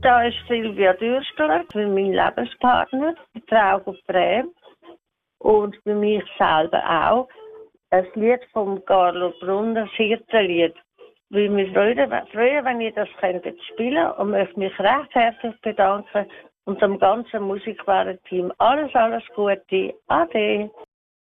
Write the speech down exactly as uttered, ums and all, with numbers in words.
Da ist Silvia Dürstler, mein Lebenspartner, die Frau Brehm und für mich selber auch. Das Lied von Carlo Brunner, Hirtenlied. Weil mich früher, früher, wenn ihr das könntet spielen, und möchte mich recht herzlich bedanken und dem ganzen Musikwarenteam alles, alles Gute. Ade.